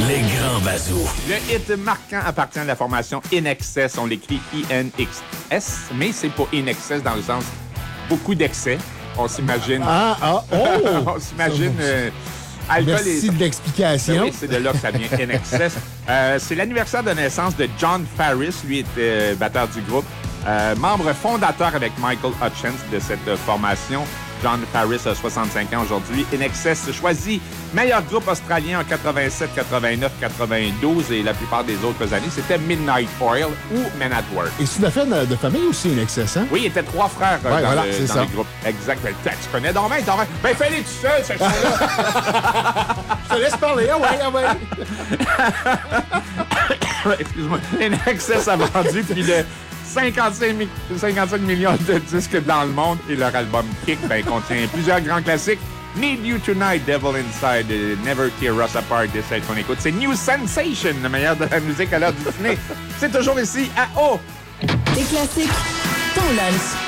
Les grands bazous. Le hit marquant appartient à la formation In Excess. On l'écrit INXS, mais c'est pas In Excess dans le sens beaucoup d'excès. On s'imagine... On s'imagine... Merci de l'explication. Oui, c'est de là que ça vient, In Excess. C'est l'anniversaire de naissance de John Farris. Lui était batteur du groupe. Membre fondateur avec Michael Hutchence de cette formation. John Farris a 65 ans aujourd'hui. In Excess choisit meilleur groupe australien en 87, 89, 92 et la plupart des autres années, c'était Midnight Oil ou Men at Work. Et c'est une affaire de famille aussi, In Excess, hein? Oui, il était 3 frères dans le groupe. Exact. Tu connais donc bien, ben fais-les tout seul, cette chose-là. Je te laisse parler, ouais. Excuse-moi. In Excess a vendu plus de 55 millions de disques dans le monde et leur album Kick contient plusieurs grands classiques. Need You Tonight, Devil Inside, Never Tear Us Apart, de celle qu'on écoute. C'est New Sensation, le meilleur de la musique à l'heure du dîner. C'est toujours ici à O. Les classiques, ton lunch.